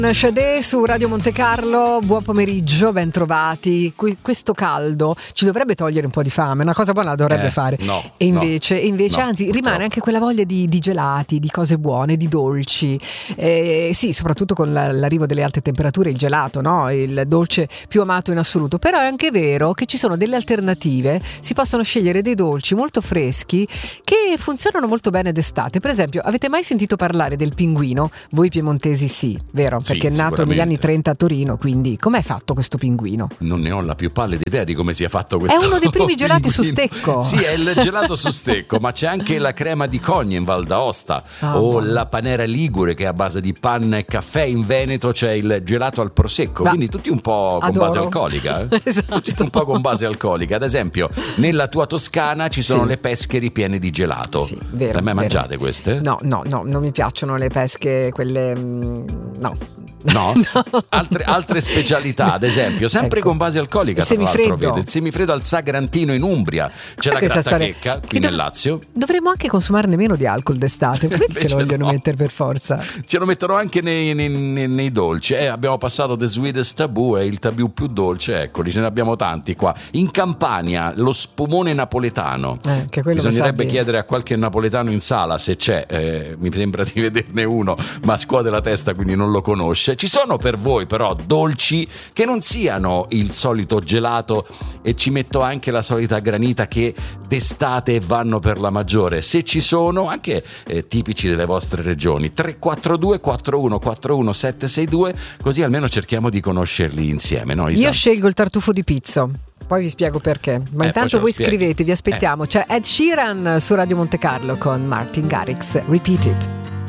Shadé su Radio Monte Carlo, buon pomeriggio, ben trovati. Questo caldo ci dovrebbe togliere un po' di fame, una cosa buona la dovrebbe fare. E invece anzi, rimane anche quella voglia di gelati, di cose buone, di dolci. Sì, soprattutto con l'arrivo delle alte temperature, il gelato, no? Il dolce più amato in assoluto. Però è anche vero che ci sono delle alternative, si possono scegliere dei dolci molto freschi che funzionano molto bene d'estate. Per esempio, avete mai sentito parlare del pinguino? Voi piemontesi sì, vero? Perché è nato negli anni 30 a Torino, quindi com'è fatto questo pinguino? Non ne ho la più pallida idea di come sia fatto questo. È uno dei primi gelati su stecco. Sì, è il gelato su stecco, ma c'è anche la crema di Cogne in Val d'Aosta, la panera ligure che è a base di panna e caffè. In Veneto c'è il gelato al prosecco, quindi tutti un po' con base alcolica. Esatto. Tutti un po' con base alcolica. Ad esempio, nella tua Toscana ci sono le pesche ripiene di gelato. Sì, vero. Le mai mangiate queste? No, non mi piacciono le pesche, quelle no. No? Altre specialità, ad esempio, sempre con base alcolica, tra l'altro, vede, il semifreddo al Sagrantino in Umbria, c'è la grattachecca qui nel Lazio. Dovremmo anche consumarne meno di alcol d'estate, perché ce lo vogliono mettere per forza? Ce lo mettono anche nei dolci. Abbiamo passato The Sweetest Taboo, è il tabù più dolce, eccoli, ce ne abbiamo tanti qua. In Campania lo spumone napoletano, che bisognerebbe chiedere a qualche napoletano in sala se c'è, mi sembra di vederne uno, ma scuote la testa, quindi non lo conosce. Ci sono per voi però dolci che non siano il solito gelato, e ci metto anche la solita granita che d'estate vanno per la maggiore, se ci sono, anche tipici delle vostre regioni. 342 4141 762, così almeno cerchiamo di conoscerli insieme, no, Isa? Io scelgo il tartufo di pizzo, poi vi spiego perché, ma intanto voi scrivete, vi aspettiamo. C'è Ed Sheeran su Radio Monte Carlo con Martin Garrix, Repeat It.